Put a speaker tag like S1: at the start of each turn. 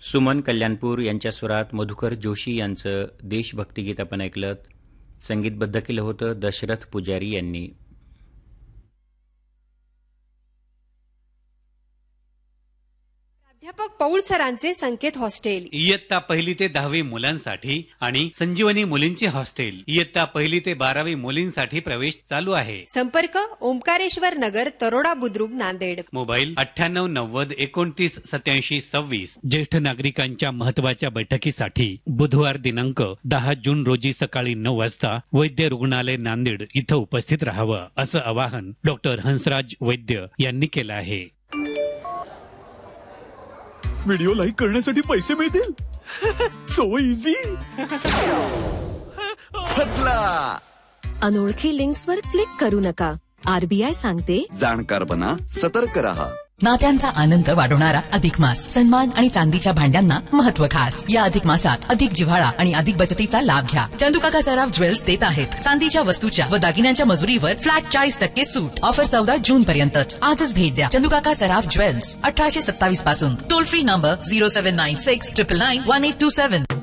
S1: सुमन कल्याणपूर यांच्या स्वरात मधुकर जोशी यांचं देशभक्तिगीत आपण ऐकलं. संगीतबद्ध केलं होतं दशरथ पुजारी यांनी.
S2: प्राध्यापक पौळ सरांचे संकेत हॉस्टेल
S3: इयत्ता 1ली ते 10वी मुलांसाठी आणि संजीवनी मुलींचे हॉस्टेल इयत्ता 1ली ते 12वी मुलींसाठी प्रवेश चालू आहे.
S2: संपर्क ओंकारेश्वर नगर, तरोडा बुद्रुक, नांदेड.
S3: मोबाईल 9890298726. ज्येष्ठ नागरिकांच्या महत्वाच्या बैठकीसाठी बुधवार दिनांक 10 जून रोजी सकाळी 9 वाजता वैद्य रुग्णालय नांदेड इथं उपस्थित राहावं असं आवाहन डॉक्टर हंसराज वैद्य यांनी केलं आहे.
S4: व्हिडिओ लाईक करण्यासाठी पैसे मिळतील. So easy.
S5: फसला.
S6: अनोळखी लिंक्सवर क्लिक करू नका. आरबीआय सांगते,
S5: जाणकार बना, सतर्क रहा.
S7: नात्यांचा आनंद वाढवणारा अधिक मास. सन्मान आणि चांदीच्या भांड्यांना महत्व खास. या अधिक मासात अधिक जिव्हाळा आणि अधिक बचतीचा लाभ घ्या. चंदुकाका सराफ ज्वेल्स देत आहेत चांदीच्या वस्तूच्या व दागिन्यांच्या मजुरीवर फ्लॅट 40% सूट. ऑफर 14 जून पर्यंतच. आजच भेट द्या चंदुकाका सराफ ज्वेल्स, 1827 पासून. Toll free number 0796 999 1827.